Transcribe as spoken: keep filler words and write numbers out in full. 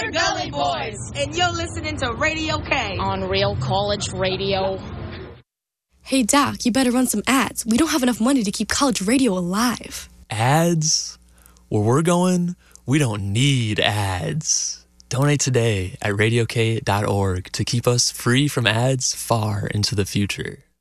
We're Gully Boys. And you're listening to Radio K. On Real College Radio. Hey, Doc, you better run some ads. We don't have enough money to keep college radio alive. Ads? Where we're going, we don't need ads. Donate today at radio k dot org to keep us free from ads far into the future.